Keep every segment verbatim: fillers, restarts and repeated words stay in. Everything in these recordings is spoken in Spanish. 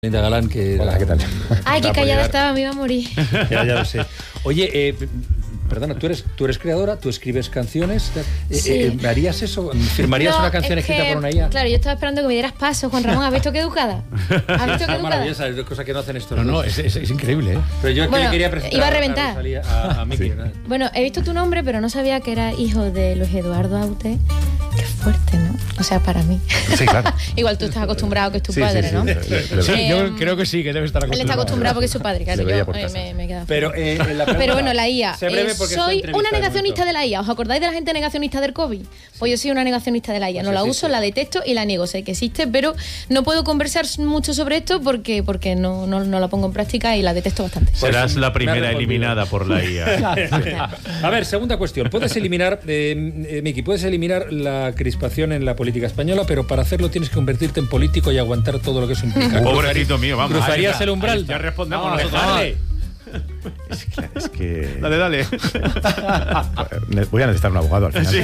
Linda Galán, que... Hola, ¿qué tal? Ay, qué callada estaba, me iba a morir. Ya, ya lo sé. Oye, eh, perdona, ¿tú eres, tú eres creadora? ¿Tú escribes canciones? Eh, Sí. eh, ¿Harías eso? ¿Firmarías No, una canción es escrita que, por una I A? Claro, yo estaba esperando que me dieras paso, Juan Ramón. ¿Has visto qué educada? ¿Has visto qué Es educada? maravillosa, es cosa que no hacen estos No, no, dos. es, es, es increíble, ¿eh? Pero yo es que Bueno, le quería presentar iba a reventar. a, Rosalía, a, a Miki, Sí. ¿no? Bueno, he visto tu nombre, pero no sabía que era hijo de Luis Eduardo Aute. Qué fuerte, ¿no? O sea, para mí. Sí, claro. Igual tú estás acostumbrado, que es tu Sí, padre, sí, sí, ¿no? le- le- le- Sí, Eh, yo creo que sí, que debe estar Él acostumbrado. está acostumbrado porque es su padre, claro. Le veía Yo por eh, casa. me, me he quedado. Pero, eh, en la pregunta, Pero bueno, la I A. sé breve Eh, porque soy estoy una entrevista de negacionista momento. de la I A. ¿Os acordáis de la gente negacionista del COVID? Pues yo soy una negacionista de la I A. No Pues la existe. uso, la detesto y la niego. Sé que existe, pero no puedo conversar mucho sobre esto porque, porque no, no, no la pongo en práctica y la detesto bastante. Serás la me ha primera respondido. eliminada por la I A. A ver, segunda cuestión. Puedes eliminar, eh, eh, Miki, puedes eliminar la crispación en la política española, pero para hacerlo tienes que convertirte en político y aguantar todo lo que eso implica. Pobrecito mío, vamos. ¿Cruzarías Ahí está. el umbral? Ahí Ya respondemos Vamos, nosotros. dale. Es que... Es que Dale, dale. Ne- Voy a necesitar un abogado al final. Sí.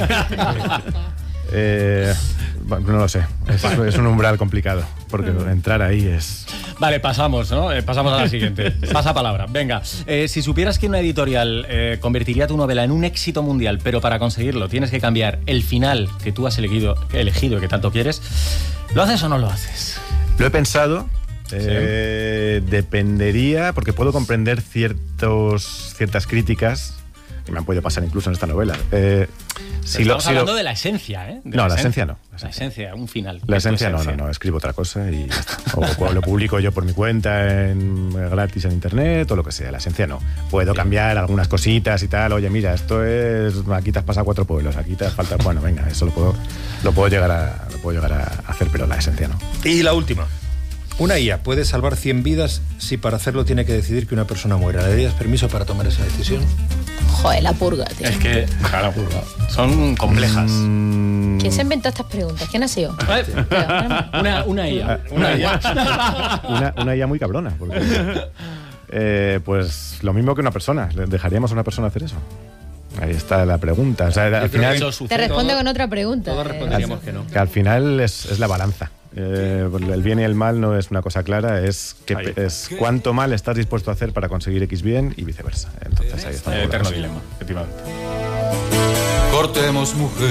Eh, bueno, no lo sé. Es, es un umbral complicado. Porque entrar ahí es... Vale, pasamos, ¿no? Eh, pasamos a la siguiente. Pasa palabra. Venga, eh, si supieras que una editorial eh, convertiría tu novela en un éxito mundial, pero para conseguirlo tienes que cambiar el final que tú has elegido, elegido y que tanto quieres, ¿lo haces o no lo haces? Lo he pensado. eh, dependería, porque puedo comprender ciertos, ciertas críticas que me han podido pasar incluso en esta novela. Eh, si lo- Estamos si lo- hablando de la esencia, ¿eh? De No, la esencia no. La esencia, un final. La Es tu esencia no, no, no, escribo otra cosa y ya está. O, o lo publico yo por mi cuenta en, gratis en internet o lo que sea. La esencia no. Puedo cambiar algunas cositas y tal. Oye, mira, esto es... Aquí te has pasado cuatro pueblos, aquí te falta... Bueno, venga, eso lo puedo, lo puedo, llegar, a, lo puedo llegar a hacer, pero la esencia no. Y la última. Una I A puede salvar cien vidas si para hacerlo tiene que decidir que una persona muera. ¿Le darías permiso para tomar esa decisión? Joder, la purga, tío. Es que, claro, son complejas. Mm, ¿Quién se inventó estas preguntas? ¿Quién ha sido? Eh, Una, una I A. Una I A. una, una I A muy cabrona. Porque, eh, pues lo mismo que una persona. ¿Le ¿Dejaríamos a una persona hacer eso? Ahí está la pregunta. O sea, al creo que final... Eso Te sucede. responde Todo- con otra pregunta. Todos eh, responderíamos que no. Que al final es, es la balanza. Eh, el bien y el mal no es una cosa clara, es, que, Ahí. es cuánto mal estás dispuesto a hacer para conseguir X bien y viceversa. Entonces ahí está. Eh, un poco la eterno cosa. dilema, efectivamente. Cortemos, mujer,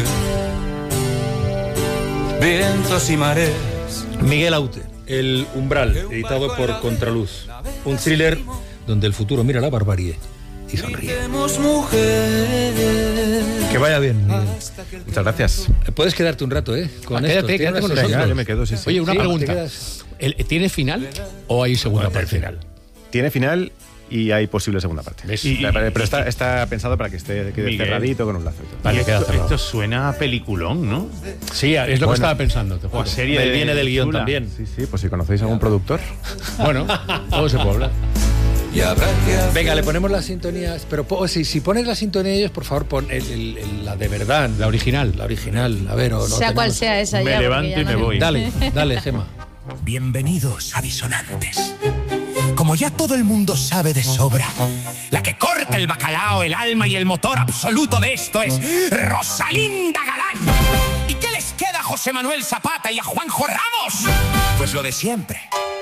vientos y mareas. Miguel Aute, El Umbral, editado por Contraluz. Un thriller donde el futuro mira la barbarie y sonríe. Cortemos, mujer. Que vaya bien, Miguel. Muchas gracias. Puedes quedarte un rato, ¿eh? Con Ah, esto. quédate, Tiene quédate unas con sesiones. nosotros. Venga, yo me quedo, sí, sí. Oye, una Sí, pregunta. te quedas. ¿El- ¿Tiene final o hay segunda Bueno, parte? final. Tiene final y hay posible segunda parte. ¿Ves? Y- Y- pero pero está, está pensado para que esté quede Miguel. cerradito con un lazo y todo. Vale, Y queda esto, cerrado. esto suena a peliculón, ¿no? Sí, es lo que Bueno. estaba pensando. Te O juro. a serie Él de viene del guión chula. también. Sí, sí, pues si conocéis a algún productor. Bueno, todo se puede hablar. Y habrá que hacer. Venga, le ponemos las sintonías. Pero po- si, si pones la sintonía de ellos, por favor, pon el- el- el- la de verdad. La original. La original. A ver, o no. Sea cual tenemos- sea esa Me ya. porque levanto ya y no me sé. voy. Dale, dale, Gema. Bienvenidos a Disonantes. Como ya todo el mundo sabe de sobra, la que corta el bacalao, el alma y el motor absoluto de esto es Rosalinda Galán. ¿Y qué les queda a José Manuel Zapata y a Juanjo Ramos? Pues lo de siempre.